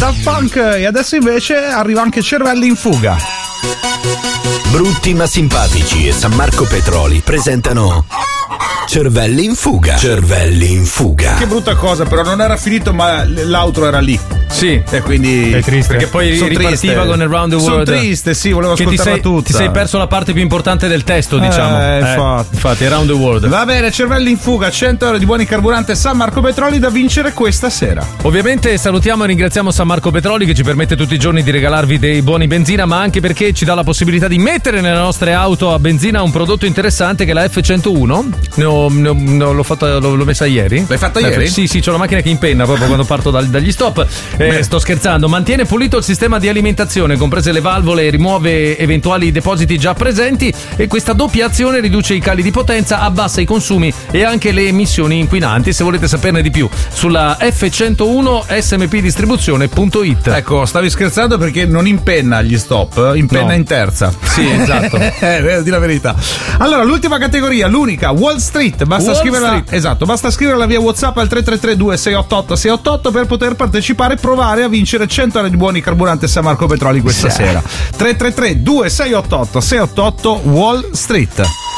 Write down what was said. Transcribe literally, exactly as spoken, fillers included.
Daft Punk. E adesso invece arriva anche Cervelli in fuga. Brutti ma simpatici e San Marco Petroli presentano Cervelli in fuga. Cervelli in fuga. Che brutta cosa, però non era finito, ma l'outro era lì. Sì, e quindi è triste. Perché poi Sono ripartiva triste. con Around the World. Sono triste, sì, volevo che ascoltarla ti sei, tutta. Ti sei perso la parte più importante del testo, diciamo. Eh, Eh, infatti. infatti, Around the World. Va bene, Cervelli in fuga, cento euro di buoni carburante San Marco Petroli da vincere questa sera. Ovviamente salutiamo e ringraziamo San Marco Petroli che ci permette tutti i giorni di regalarvi dei buoni benzina, ma anche perché ci dà la possibilità di mettere nelle nostre auto a benzina un prodotto interessante che è la F centouno. Ne ho, ne ho, ne ho- l'ho, fatta, l'ho, l'ho messa ieri. L'hai fatta Eh, ieri? Sì, sì, c'ho la macchina che impenna proprio quando parto dal- dagli stop. Eh, sto scherzando. Mantiene pulito il sistema di alimentazione, comprese le valvole, rimuove eventuali depositi già presenti e questa doppia azione riduce i cali di potenza, abbassa i consumi e anche le emissioni inquinanti. Se volete saperne di più sulla F centouno S M P distribuzione punto it. Ecco, stavi scherzando perché non impenna agli stop, impenna No. in terza. Sì, esatto. Eh, di la verità. Allora, l'ultima categoria, l'unica, Wall Street. Basta Wall scriverla. Street. Esatto, basta scriverla via WhatsApp al tre tre tre due sei otto otto sei otto otto per poter partecipare e provare a vincere cento euro di buoni carburante San Marco Petroli questa Sì. sera. tre tre tre due sei otto otto sei otto otto Wall Street.